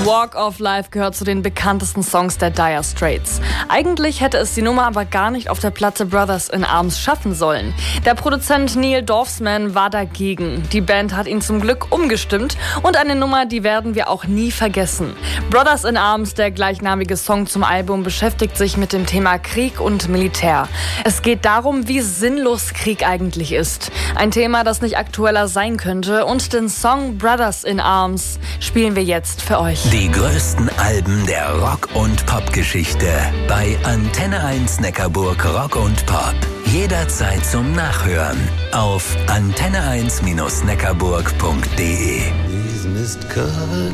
Walk of Life gehört zu den bekanntesten Songs der Dire Straits. Eigentlich hätte es die Nummer aber gar nicht auf der Platte Brothers in Arms schaffen sollen. Der Produzent Neil Dorfman war dagegen. Die Band hat ihn zum Glück umgestimmt und eine Nummer, die werden wir auch nie vergessen. Brothers in Arms, der gleichnamige Song zum Album, beschäftigt sich mit dem Thema Krieg und Militär. Es geht darum, wie sinnlos Krieg eigentlich ist. Ein Thema, das nicht aktueller sein könnte, und den Song Brothers in Arms spielen wir jetzt für euch. Die größten Alben der Rock- und Pop-Geschichte bei Antenne 1 Neckarburg Rock und Pop. Jederzeit zum Nachhören auf antenne1-neckarburg.de.